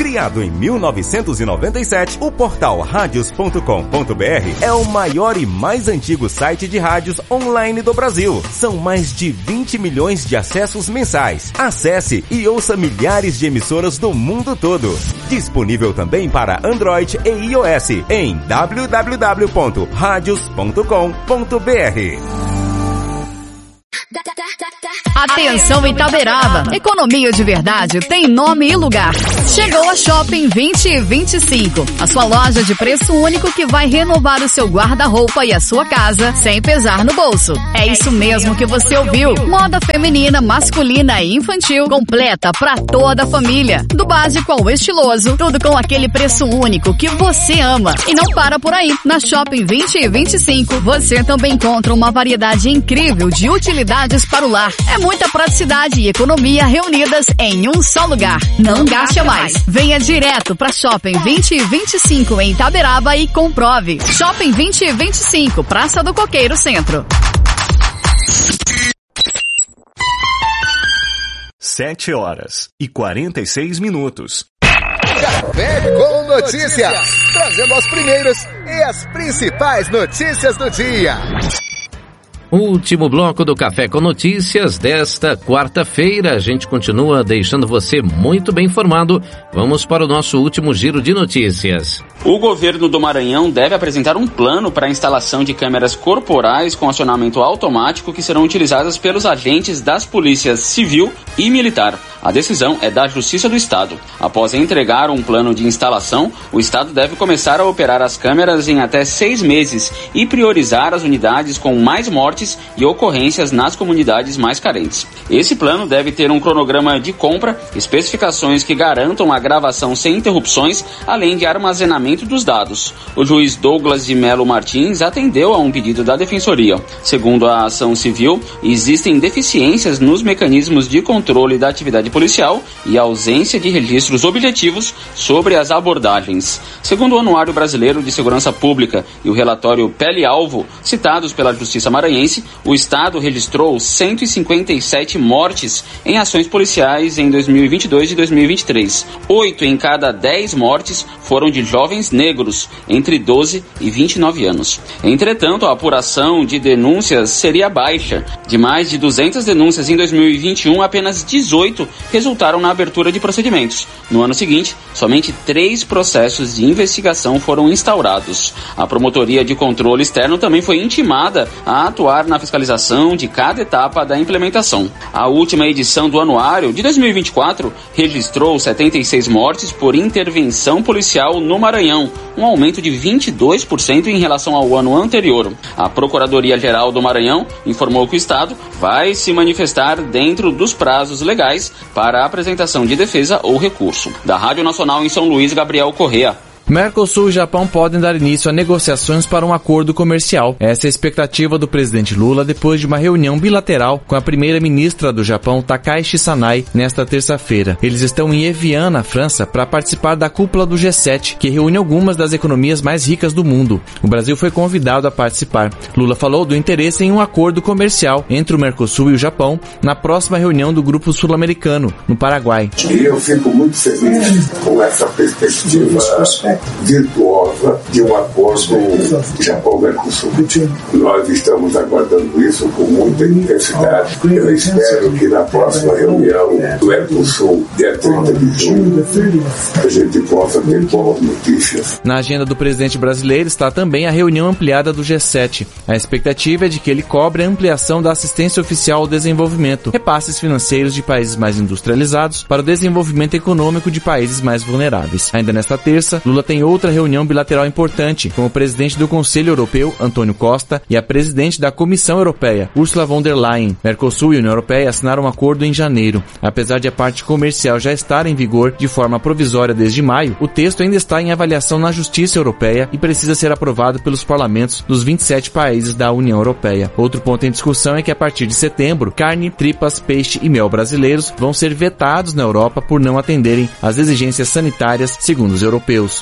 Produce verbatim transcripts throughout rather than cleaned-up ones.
Criado em mil novecentos e noventa e sete, o portal radios ponto com ponto br é o maior e mais antigo site de rádios online do Brasil. São mais de vinte milhões de acessos mensais. Acesse e ouça milhares de emissoras do mundo todo. Disponível também para Android e iOS em w w w ponto radios ponto com ponto br. Atenção Itaberaba, economia de verdade tem nome e lugar. Chegou a Shopping vinte e vinte e cinco, a sua loja de preço único que vai renovar o seu guarda-roupa e a sua casa sem pesar no bolso. É isso mesmo que você ouviu. Moda feminina, masculina e infantil, completa pra toda a família. Do básico ao estiloso, tudo com aquele preço único que você ama. E não para por aí. Na Shopping vinte e vinte e cinco, você também encontra uma variedade incrível de utilidades para o lar. É muita praticidade e economia reunidas em um só lugar. Não gaste mais. Venha direto para Shopping vinte e vinte e cinco em Itaberaba e comprove. Shopping vinte e vinte e cinco, Praça do Coqueiro Centro. Sete horas e quarenta e seis minutos. Café com Notícias, trazendo as primeiras e as principais notícias do dia. Último bloco do Café com Notícias desta quarta-feira. A gente continua deixando você muito bem informado. Vamos para o nosso último giro de notícias. O governo do Maranhão deve apresentar um plano para a instalação de câmeras corporais com acionamento automático que serão utilizadas pelos agentes das polícias civil e militar. A decisão é da Justiça do Estado. Após entregar um plano de instalação, o Estado deve começar a operar as câmeras em até seis meses e priorizar as unidades com mais mortes e ocorrências nas comunidades mais carentes. Esse plano deve ter um cronograma de compra, especificações que garantam a gravação sem interrupções, além de armazenamento dos dados. O juiz Douglas de Melo Martins atendeu a um pedido da Defensoria. Segundo a ação civil, existem deficiências nos mecanismos de controle da atividade policial e ausência de registros objetivos sobre as abordagens. Segundo o Anuário Brasileiro de Segurança Pública e o relatório Pele-Alvo, citados pela Justiça Maranhense, o Estado registrou cento e cinquenta e sete mortes em ações policiais em dois mil e vinte e dois e dois mil e vinte e três. Oito em cada dez mortes foram de jovens negros entre doze e vinte e nove anos. Entretanto, a apuração de denúncias seria baixa. De mais de duzentas denúncias em dois mil e vinte e um, apenas dezoito resultaram na abertura de procedimentos. No ano seguinte, somente três processos de investigação foram instaurados. A Promotoria de Controle Externo também foi intimada a atuar na fiscalização de cada etapa da implementação. A última edição do anuário, de dois mil e vinte e quatro, registrou setenta e seis mortes por intervenção policial no Maranhão, um aumento de vinte e dois por cento em relação ao ano anterior. A Procuradoria-Geral do Maranhão informou que o Estado vai se manifestar dentro dos prazos legais para a apresentação de defesa ou recurso. Da Rádio Nacional em São Luís, Gabriel Correa. Mercosul e Japão podem dar início a negociações para um acordo comercial. Essa é a expectativa do presidente Lula depois de uma reunião bilateral com a primeira-ministra do Japão, Takaichi Sanai, nesta terça-feira. Eles estão em Evian, na França, para participar da cúpula do G sete, que reúne algumas das economias mais ricas do mundo. O Brasil foi convidado a participar. Lula falou do interesse em um acordo comercial entre o Mercosul e o Japão na próxima reunião do Grupo Sul-Americano, no Paraguai. E eu fico muito feliz com essa perspectiva virtuosa de um acordo Japão-Mercosul. Nós estamos aguardando isso com muita intensidade. Eu espero que na próxima reunião do Mercosul, dia trinta de junho, a gente possa ter boas notícias. Na agenda do presidente brasileiro está também a reunião ampliada do G sete. A expectativa é de que ele cobre a ampliação da assistência oficial ao desenvolvimento, repasses financeiros de países mais industrializados para o desenvolvimento econômico de países mais vulneráveis. Ainda nesta terça, Lula tem outra reunião bilateral importante com o presidente do Conselho Europeu, Antônio Costa, e a presidente da Comissão Europeia, Ursula von der Leyen. Mercosul e União Europeia assinaram um acordo em janeiro. Apesar de a parte comercial já estar em vigor de forma provisória desde maio, o texto ainda está em avaliação na Justiça Europeia e precisa ser aprovado pelos parlamentos dos vinte e sete países da União Europeia. Outro ponto em discussão é que a partir de setembro, carne, tripas, peixe e mel brasileiros vão ser vetados na Europa por não atenderem às exigências sanitárias, segundo os europeus.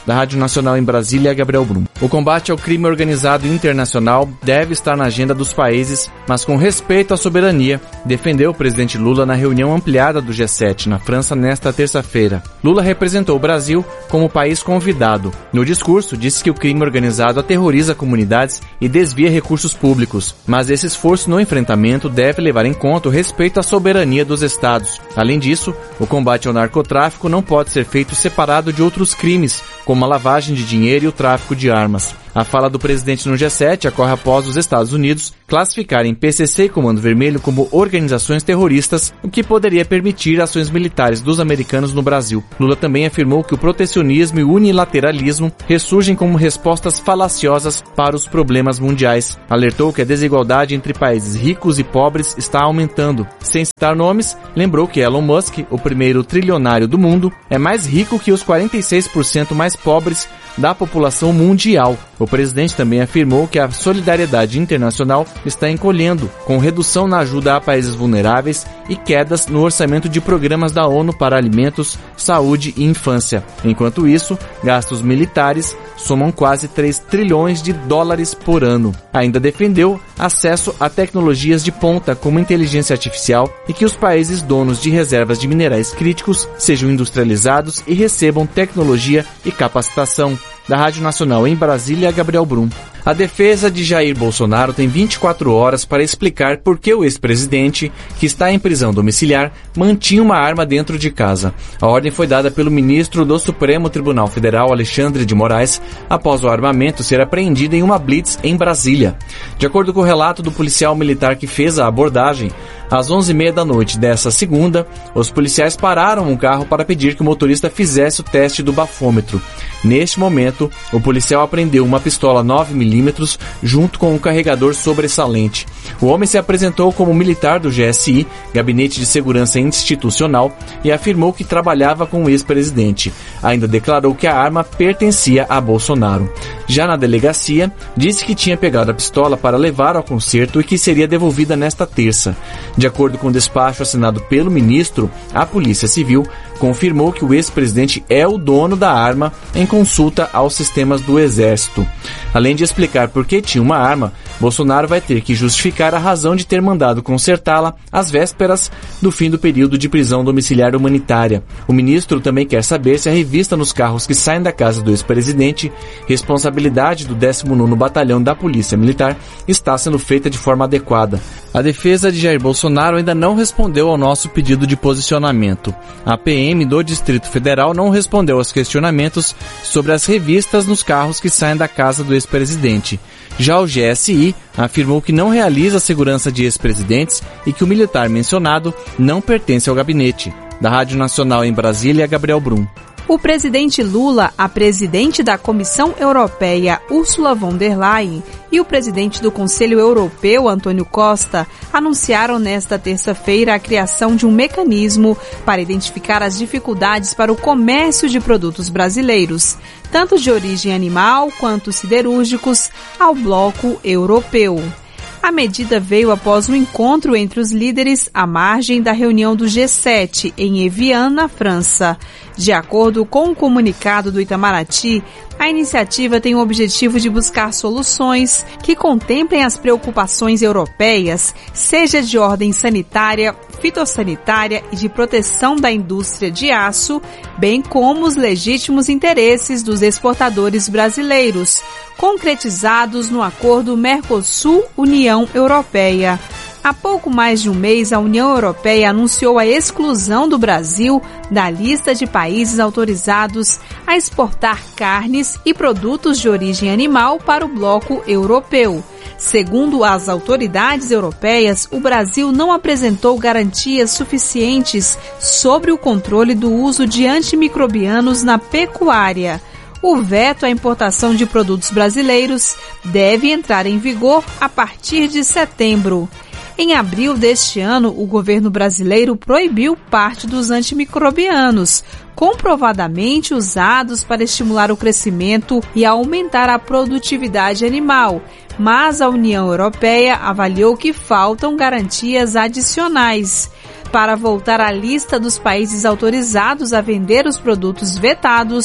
Da Rádio Nacional em Brasília, Gabriel Brum. O combate ao crime organizado internacional deve estar na agenda dos países, mas com respeito à soberania, defendeu o presidente Lula na reunião ampliada do G sete na França nesta terça-feira. Lula representou o Brasil como país convidado. No discurso, disse que o crime organizado aterroriza comunidades e desvia recursos públicos, mas esse esforço no enfrentamento deve levar em conta o respeito à soberania dos estados. Além disso, o combate ao narcotráfico não pode ser feito separado de outros crimes, como a lavagem de dinheiro e o tráfico de armas. A fala do presidente no G sete ocorre após os Estados Unidos classificarem P C C e Comando Vermelho como organizações terroristas, o que poderia permitir ações militares dos americanos no Brasil. Lula também afirmou que o protecionismo e o unilateralismo ressurgem como respostas falaciosas para os problemas mundiais. Alertou que a desigualdade entre países ricos e pobres está aumentando. Sem citar nomes, lembrou que Elon Musk, o primeiro trilionário do mundo, é mais rico que os quarenta e seis por cento mais pobres da população mundial. O presidente também afirmou que a solidariedade internacional está encolhendo, com redução na ajuda a países vulneráveis e quedas no orçamento de programas da ONU para alimentos, saúde e infância. Enquanto isso, gastos militares somam quase três trilhões de dólares por ano. Ainda defendeu acesso a tecnologias de ponta como inteligência artificial e que os países donos de reservas de minerais críticos sejam industrializados e recebam tecnologia e capacitação. Da Rádio Nacional em Brasília, Gabriel Brum. A defesa de Jair Bolsonaro tem vinte e quatro horas para explicar por que o ex-presidente, que está em prisão domiciliar, mantinha uma arma dentro de casa. A ordem foi dada pelo ministro do Supremo Tribunal Federal, Alexandre de Moraes, após o armamento ser apreendido em uma blitz em Brasília. De acordo com o relato do policial militar que fez a abordagem, às onze e meia da noite dessa segunda, os policiais pararam um carro para pedir que o motorista fizesse o teste do bafômetro. Neste momento, o policial apreendeu uma pistola nove milímetros junto com um carregador sobressalente. O homem se apresentou como militar do G S I, Gabinete de Segurança Institucional, e afirmou que trabalhava com o ex-presidente. Ainda declarou que a arma pertencia a Bolsonaro. Já na delegacia, disse que tinha pegado a pistola para levar ao concerto e que seria devolvida nesta terça. De acordo com o despacho assinado pelo ministro, a Polícia Civil confirmou que o ex-presidente é o dono da arma em consulta aos sistemas do Exército. Além de explicar por que tinha uma arma, Bolsonaro vai ter que justificar a razão de ter mandado consertá-la às vésperas do fim do período de prisão domiciliar humanitária. O ministro também quer saber se a revista nos carros que saem da casa do ex-presidente, responsabilidade do décimo nono Batalhão da Polícia Militar, está sendo feita de forma adequada. A defesa de Jair Bolsonaro ainda não respondeu ao nosso pedido de posicionamento. A P M do Distrito Federal não respondeu aos questionamentos sobre as revistas nos carros que saem da casa do ex-presidente. Já o G S I afirmou que não realiza a segurança de ex-presidentes e que o militar mencionado não pertence ao gabinete. Da Rádio Nacional em Brasília, Gabriel Brum. O presidente Lula, a presidente da Comissão Europeia, Ursula von der Leyen, e o presidente do Conselho Europeu, Antônio Costa, anunciaram nesta terça-feira a criação de um mecanismo para identificar as dificuldades para o comércio de produtos brasileiros, tanto de origem animal quanto siderúrgicos, ao bloco europeu. A medida veio após um encontro entre os líderes à margem da reunião do G sete em Evian, na França. De acordo com um comunicado do Itamaraty, a iniciativa tem o objetivo de buscar soluções que contemplem as preocupações europeias, seja de ordem sanitária, fitossanitária e de proteção da indústria de aço, bem como os legítimos interesses dos exportadores brasileiros, concretizados no acordo Mercosul-União Europeia. Há pouco mais de um mês, a União Europeia anunciou a exclusão do Brasil da lista de países autorizados a exportar carnes e produtos de origem animal para o bloco europeu. Segundo as autoridades europeias, o Brasil não apresentou garantias suficientes sobre o controle do uso de antimicrobianos na pecuária. O veto à importação de produtos brasileiros deve entrar em vigor a partir de setembro. Em abril deste ano, o governo brasileiro proibiu parte dos antimicrobianos, comprovadamente usados para estimular o crescimento e aumentar a produtividade animal, mas a União Europeia avaliou que faltam garantias adicionais. Para voltar à lista dos países autorizados a vender os produtos vetados,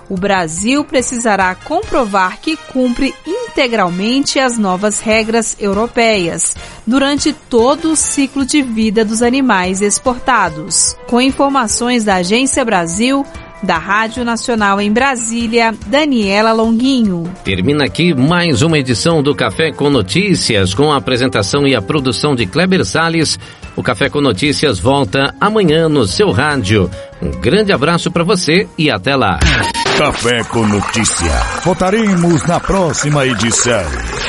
O Brasil precisará comprovar que cumpre integralmente as novas regras europeias durante todo o ciclo de vida dos animais exportados. Com informações da Agência Brasil, da Rádio Nacional em Brasília, Daniela Longuinho. Termina aqui mais uma edição do Café com Notícias, com a apresentação e a produção de Kleber Salles. O Café com Notícias volta amanhã no seu rádio. Um grande abraço para você e até lá. Café com Notícia. Voltaremos na próxima edição.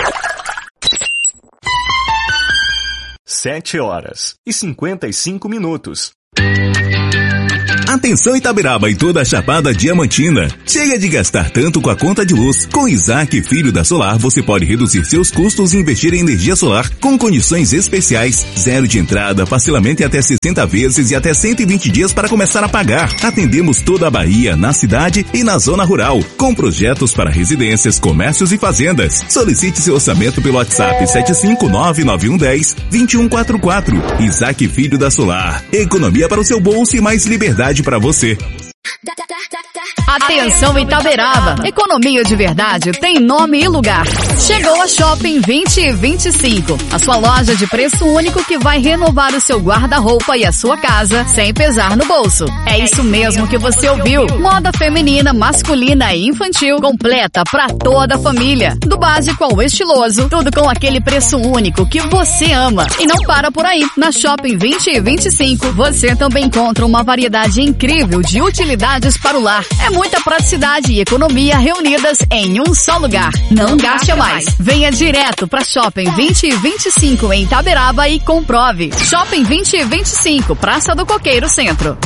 Sete horas e cinquenta e cinco minutos. Atenção Itaberaba e toda a Chapada Diamantina. Chega de gastar tanto com a conta de luz. Com Isaac Filho da Solar, você pode reduzir seus custos e investir em energia solar com condições especiais. Zero de entrada, parcelamento em até sessenta vezes e até cento e vinte dias para começar a pagar. Atendemos toda a Bahia, na cidade e na zona rural, com projetos para residências, comércios e fazendas. Solicite seu orçamento pelo WhatsApp sete cinco nove nove um um zero dois um quatro quatro. Isaac Filho da Solar. Economia para o seu bolso e mais liberdade para você. Atenção Itaberaba, economia de verdade tem nome e lugar. Chegou a Shopping vinte e vinte e cinco, a sua loja de preço único que vai renovar o seu guarda-roupa e a sua casa sem pesar no bolso. É isso mesmo que você ouviu. Moda feminina, masculina e infantil, completa pra toda a família. Do básico ao estiloso, tudo com aquele preço único que você ama. E não para por aí. Na Shopping vinte e vinte e cinco, você também encontra uma variedade incrível de utilidades para o lar. É muita praticidade e economia reunidas em um só lugar. Não gaste a mais. Venha direto para Shopping vinte e vinte e cinco em Itaberaba e comprove. Shopping vinte e vinte e cinco, Praça do Coqueiro Centro.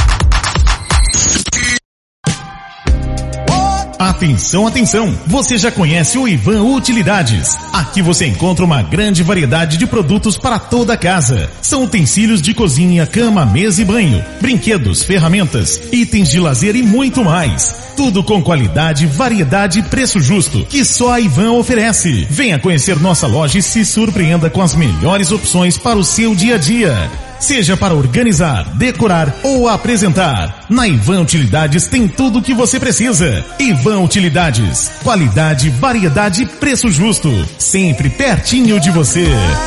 Atenção, atenção! Você já conhece o Ivan Utilidades. Aqui você encontra uma grande variedade de produtos para toda a casa. São utensílios de cozinha, cama, mesa e banho, brinquedos, ferramentas, itens de lazer e muito mais. Tudo com qualidade, variedade e preço justo, que só a Ivan oferece. Venha conhecer nossa loja e se surpreenda com as melhores opções para o seu dia a dia. Seja para organizar, decorar ou apresentar. Na Ivan Utilidades tem tudo o que você precisa. Ivan Utilidades. Qualidade, variedade e preço justo. Sempre pertinho de você.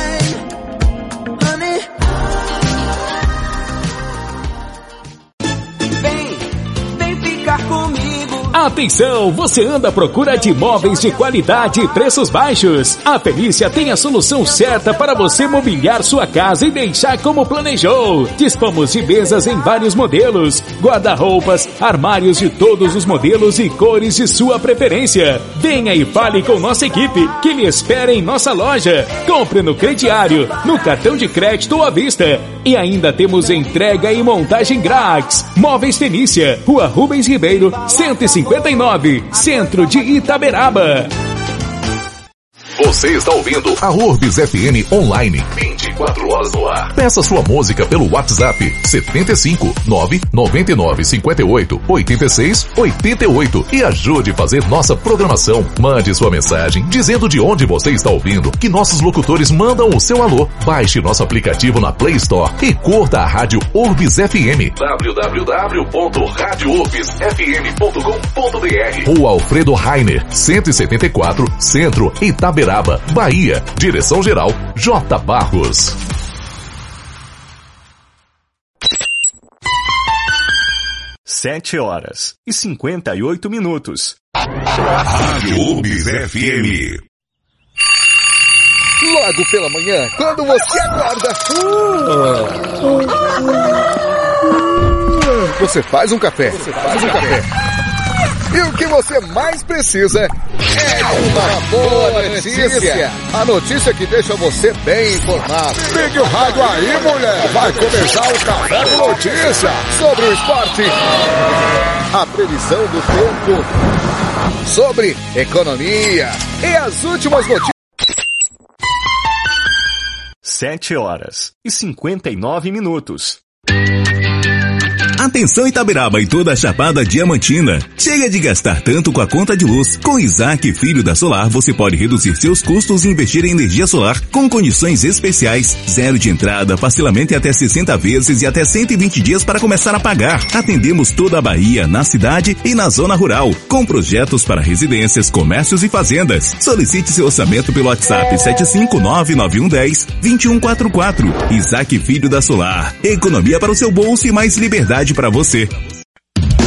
Atenção, você anda à procura de imóveis de qualidade e preços baixos? A Felícia tem a solução certa para você mobiliar sua casa e deixar como planejou. Dispomos de mesas em vários modelos, guarda-roupas, armários de todos os modelos e cores de sua preferência. Venha e fale com nossa equipe que lhe espera em nossa loja. Compre no crediário, no cartão de crédito ou à vista. E ainda temos entrega e montagem grátis. Móveis Felícia, Rua Rubens Ribeiro, cento e cinquenta e nove, Centro de Itaberaba. Você está ouvindo a Urbis F M Online, vinte e quatro horas no ar. Peça sua música pelo WhatsApp setenta e cinco, nove nove nove cinco oito, oito seis oito oito e ajude a fazer nossa programação. Mande sua mensagem dizendo de onde você está ouvindo, que nossos locutores mandam o seu alô. Baixe nosso aplicativo na Play Store e curta a Rádio Urbis F M. w w w ponto rádio urbis f m ponto com ponto b r. Rua Alfredo Rainer, cento e setenta e quatro, Centro, Itaberaba, Bahia. Direção-geral, J. Barros. Sete horas e cinquenta e oito minutos. Rádio Urbis F M. Logo pela manhã, quando você acorda, você faz um café. Você faz um café. E o que você mais precisa é de uma boa notícia. A notícia que deixa você bem informado. Ligue o rádio aí, mulher. Vai começar o Café com Notícia sobre o esporte, a previsão do tempo, sobre economia e as últimas notícias. Sete horas e cinquenta e nove minutos. Atenção Itaberaba e toda a Chapada Diamantina. Chega de gastar tanto com a conta de luz. Com Isaac Filho da Solar, você pode reduzir seus custos e investir em energia solar com condições especiais. Zero de entrada, parcelamento em até sessenta vezes e até cento e vinte dias para começar a pagar. Atendemos toda a Bahia, na cidade e na zona rural, com projetos para residências, comércios e fazendas. Solicite seu orçamento pelo WhatsApp sete cinco nove nove um um zero dois um quatro quatro. Isaac Filho da Solar. Economia para o seu bolso e mais liberdade para você.